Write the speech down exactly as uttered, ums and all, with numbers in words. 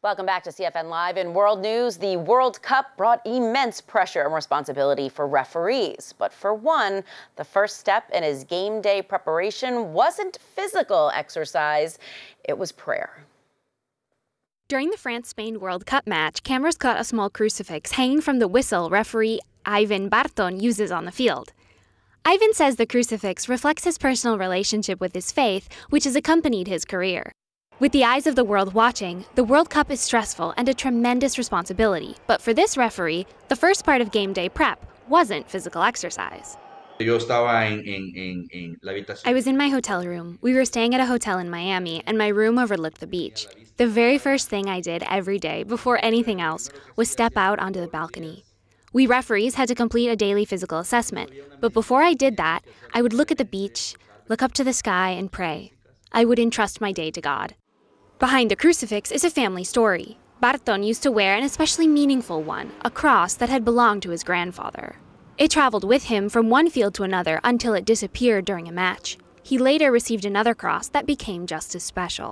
Welcome back to C F N Live. In world news, the World Cup brought immense pressure and responsibility for referees. But for one, the first step in his game day preparation wasn't physical exercise, it was prayer. During the France-Spain World Cup match, cameras caught a small crucifix hanging from the whistle referee Ivan Barton uses on the field. Ivan says the crucifix reflects his personal relationship with his faith, which has accompanied his career. With the eyes of the world watching, the World Cup is stressful and a tremendous responsibility. But for this referee, the first part of game day prep wasn't physical exercise. I was in my hotel room. We were staying at a hotel in Miami, and my room overlooked the beach. The very first thing I did every day, before anything else, was step out onto the balcony. We referees had to complete a daily physical assessment, but before I did that, I would look at the beach, look up to the sky, and pray. I would entrust my day to God. Behind the crucifix is a family story. Barton used to wear an especially meaningful one, a cross that had belonged to his grandfather. It traveled with him from one field to another until it disappeared during a match. He later received another cross that became just as special.